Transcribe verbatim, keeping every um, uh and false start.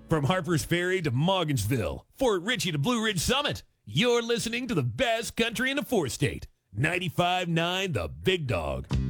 From Harper's Ferry to Morgansville, Fort Ritchie to Blue Ridge Summit, you're listening to the best country in the four-state. ninety-five point nine The Big Dog.